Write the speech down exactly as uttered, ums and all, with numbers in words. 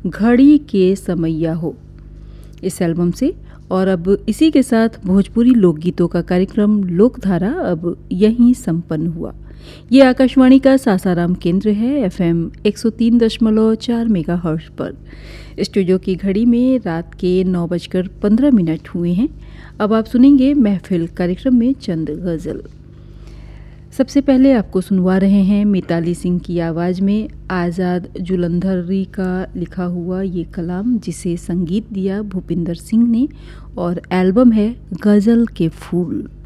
घड़ी के समैया हो इस एल्बम से। और अब इसी के साथ भोजपुरी लोकगीतों का कार्यक्रम लोकधारा अब यहीं संपन्न हुआ। ये आकाशवाणी का सासाराम केंद्र है, एफएम एक सौ तीन दशमलव चार मेगाहर्ट्ज पर। स्टूडियो की घड़ी में रात के नौ बजकर पंद्रह मिनट हुए हैं। अब आप सुनेंगे महफिल कार्यक्रम में चंद गज़ल। सबसे पहले आपको सुनवा रहे हैं मिताली सिंह की आवाज़ में आज़ाद जुलंधरी का लिखा हुआ ये कलाम, जिसे संगीत दिया भूपिंदर सिंह ने, और एल्बम है गज़ल के फूल।